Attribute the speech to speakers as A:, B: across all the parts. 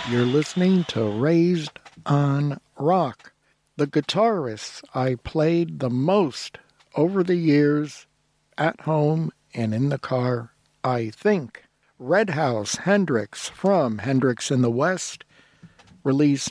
A: You're listening to Raised on Rock. The guitarists I played the most over the years at home and in the car, I think. Red House Hendrix from Hendrix in the West, released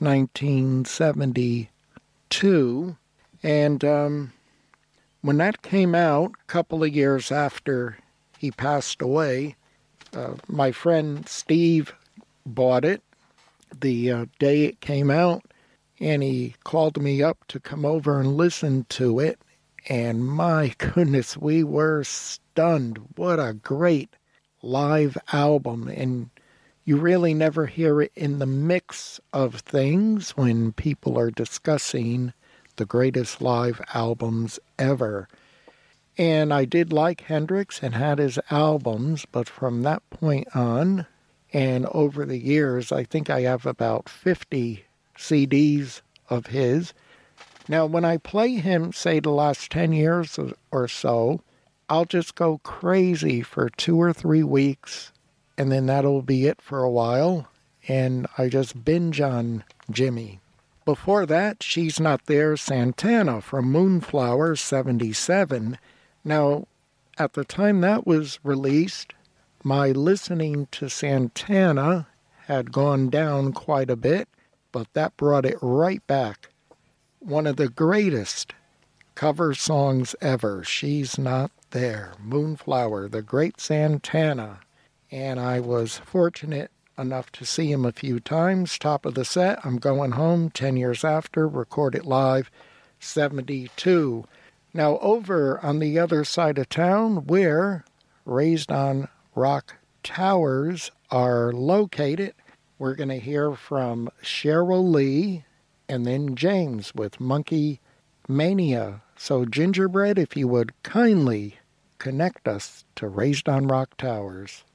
A: 1972. And when that came out, a couple of years after he passed away, my friend Steve bought it the day it came out, and he called me up to come over and listen to it. And my goodness, we were stunned. What a great live album. And you really never hear it in the mix of things when people are discussing the greatest live albums ever. And I did like Hendrix and had his albums, but from that point on, and over the years, I think I have about 50 CDs of his. Now, when I play him, say, the last 10 years or so, I'll just go crazy for 2 or 3 weeks, and then that'll be it for a while, and I just binge on Jimmy. Before that, She's Not There, Santana from Moonflower 77. Now, at the time that was released, my listening to Santana had gone down quite a bit, but that brought it right back. One of the greatest cover songs ever, She's Not There, Moonflower, the great Santana. And I was fortunate enough to see him a few times. Top of the set, I'm Going Home, 10 years after, recorded live, 72. Now over on the other side of town, where Raised on Rock Towers are located, we're going to hear from Cheryl Lee and then James with Monkey Mania. So Gingerbread, if you would kindly connect us to Raised on Rock Towers.